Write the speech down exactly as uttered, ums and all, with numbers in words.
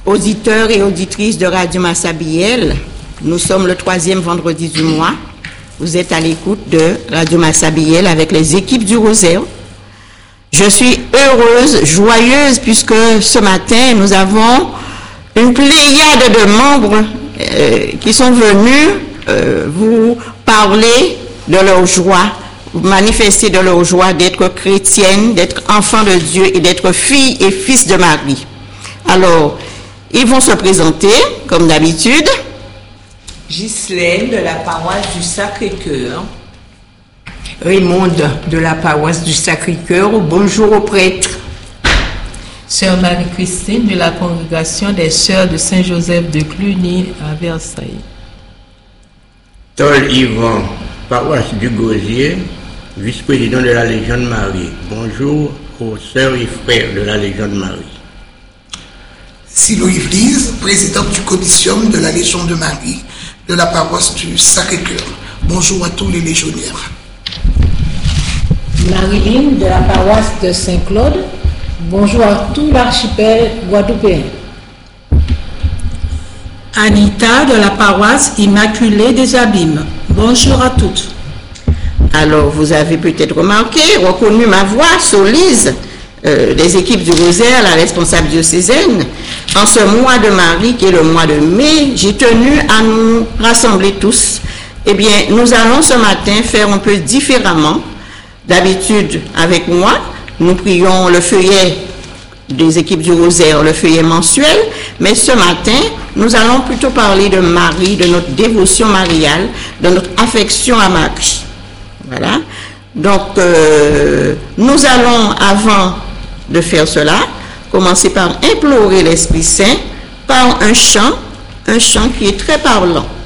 Auditeurs et auditrices de Radio Massabielle, nous sommes le troisième vendredi du mois. Vous êtes à l'écoute de Radio Massabielle avec les équipes du Rosaire. Je suis heureuse, joyeuse, puisque ce matin, nous avons une pléiade de membres euh, qui sont venus euh, vous parler de leur joie, vous manifester de leur joie d'être chrétienne, d'être enfant de Dieu et d'être fille et fils de Marie. Alors, ils vont se présenter, comme d'habitude. Ghislaine de la paroisse du Sacré-Cœur. Raymond de la paroisse du Sacré-Cœur. Bonjour aux prêtres. Sœur Marie-Christine de la congrégation des Sœurs de Saint-Joseph de Cluny à Versailles. Tol Yvan, paroisse du Gosier, vice-président de la Légion de Marie. Bonjour aux sœurs et frères de la Légion de Marie. Silo Yvelise, présidente du comitium de la Légion de Marie, de la paroisse du Sacré-Cœur. Bonjour à tous les légionnaires. Marilyn de la paroisse de Saint-Claude. Bonjour à tout l'archipel guadeloupéen. Anita de la paroisse Immaculée des Abîmes. Bonjour à toutes. Alors, vous avez peut-être remarqué, reconnu ma voix, Solise, euh, des équipes du Rosaire, la responsable diocésaine. En ce mois de Marie, qui est le mois de mai, j'ai tenu à nous rassembler tous. Eh bien, nous allons ce matin faire un peu différemment. D'habitude, avec moi, nous prions le feuillet des équipes du Rosaire, le feuillet mensuel, mais ce matin, nous allons plutôt parler de Marie, de notre dévotion mariale, de notre affection à Marie. Voilà. Donc, euh, nous allons, avant de faire cela, commencer par implorer l'Esprit Saint par un chant, un chant qui est très parlant.